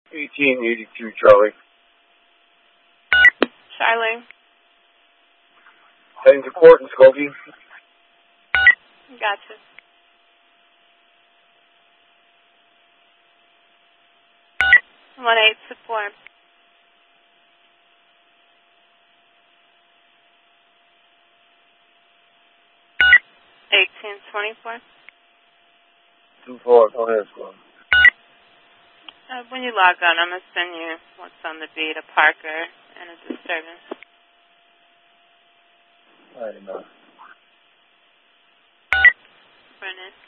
1882, Charlie. Charlie. Heading to court in Skokie. Gotcha. One 864. 1824. 24, go ahead, Squad. When you log on, I'm going to send you what's on the beat, a Parker and a disturbance. All right, enough. Brennan.